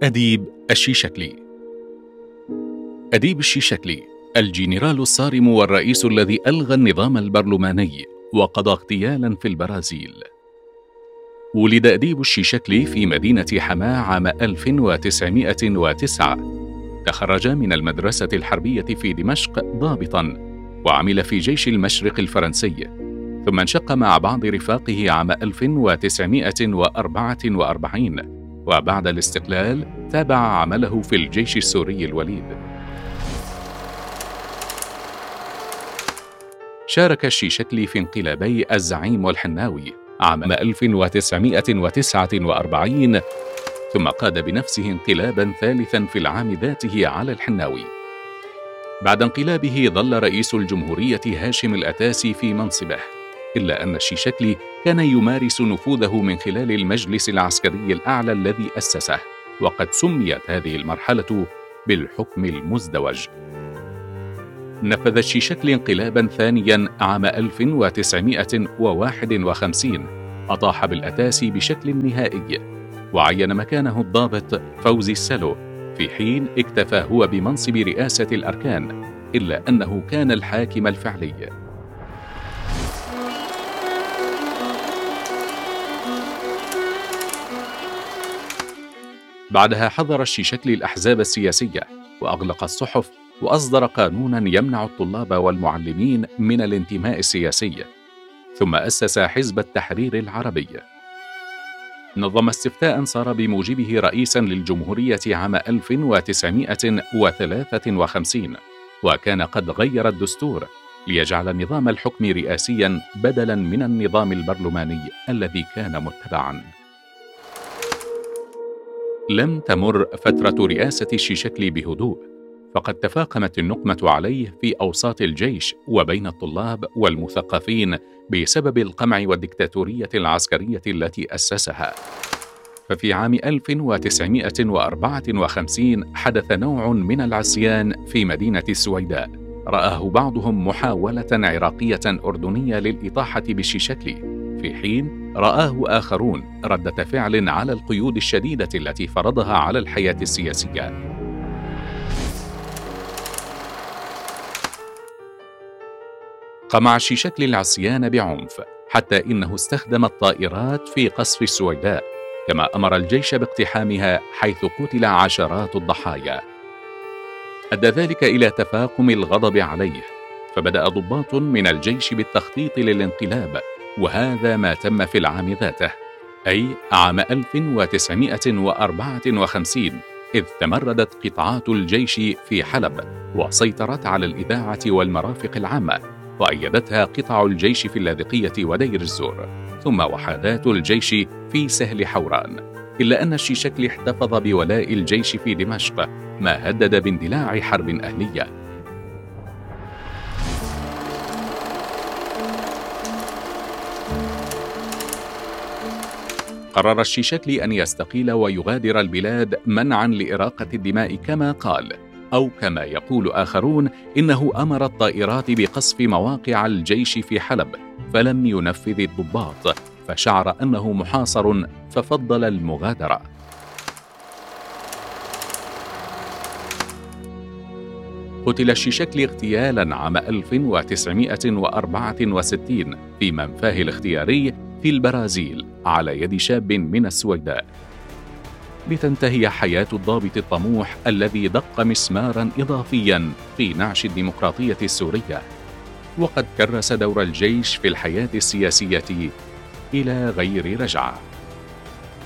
أديب الشيشكلي. أديب الشيشكلي الجنرال الصارم والرئيس الذي ألغى النظام البرلماني وقضى اغتيالا في البرازيل. ولد أديب الشيشكلي في مدينة حماة عام 1909. تخرج من المدرسة الحربية في دمشق ضابطا، وعمل في جيش المشرق الفرنسي، ثم انشق مع بعض رفاقه عام 1944، وبعد الاستقلال تابع عمله في الجيش السوري الوليد. شارك الشيشكلي في انقلابي الزعيم والحناوي عام 1949، ثم قاد بنفسه انقلابا ثالثا في العام ذاته على الحناوي. بعد انقلابه ظل رئيس الجمهورية هاشم الأتاسي في منصبه، إلا أن الشيشكلي كان يمارس نفوذه من خلال المجلس العسكري الأعلى الذي أسسه، وقد سميت هذه المرحلة بالحكم المزدوج. نفذ الشيشكلي انقلابا ثانيا عام 1951، أطاح بالأتاسي بشكل نهائي، وعين مكانه الضابط فوزي السلو، في حين اكتفى هو بمنصب رئاسة الأركان، إلا أنه كان الحاكم الفعلي. بعدها حظر الشيشكلي الأحزاب السياسية، وأغلق الصحف، وأصدر قانونا يمنع الطلاب والمعلمين من الانتماء السياسي، ثم أسس حزب التحرير العربي. نظم استفتاء صار بموجبه رئيسا للجمهورية عام 1953، وكان قد غير الدستور ليجعل نظام الحكم رئاسيا بدلا من النظام البرلماني الذي كان متبعا. لم تمر فترة رئاسة الشيشكلي بهدوء، فقد تفاقمت النقمة عليه في أوساط الجيش وبين الطلاب والمثقفين بسبب القمع والديكتاتورية العسكرية التي أسسها. ففي عام 1954 حدث نوع من العصيان في مدينة السويداء، رآه بعضهم محاولة عراقية أردنية للإطاحة بالشيشكلي، في حين رآه آخرون ردة فعل على القيود الشديدة التي فرضها على الحياة السياسية. قمع الشيشكلي العصيان بعنف، حتى إنه استخدم الطائرات في قصف السويداء، كما أمر الجيش باقتحامها، حيث قتل عشرات الضحايا. أدى ذلك إلى تفاقم الغضب عليه، فبدأ ضباط من الجيش بالتخطيط للانقلاب، وهذا ما تم في العام ذاته، أي عام 1954، إذ تمردت قطاعات الجيش في حلب، وسيطرت على الإذاعة والمرافق العامة، وأيدتها قطع الجيش في اللاذقية ودير الزور، ثم وحدات الجيش في سهل حوران. إلا أن الشيشكلي احتفظ بولاء الجيش في دمشق، ما هدد باندلاع حرب أهلية. قرر الشيشكلي أن يستقيل ويغادر البلاد منعا لإراقة الدماء كما قال، أو كما يقول آخرون إنه أمر الطائرات بقصف مواقع الجيش في حلب، فلم ينفذ الضباط، فشعر أنه محاصر ففضل المغادرة. قتل الشيشكلي اغتيالا عام 1964 في منفاه الاختياري في البرازيل على يد شاب من السويداء، لتنتهي حياة الضابط الطموح الذي دق مسمارا إضافيا في نعش الديمقراطية السورية، وقد كرس دور الجيش في الحياة السياسية إلى غير رجعة.